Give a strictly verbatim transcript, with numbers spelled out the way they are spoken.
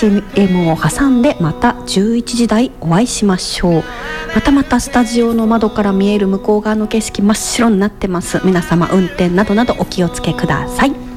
エム を挟んでまたじゅういちじ台お会いしましょう。またまたスタジオの窓から見える向こう側の景色真っ白になってます。皆様運転などなどお気をつけください。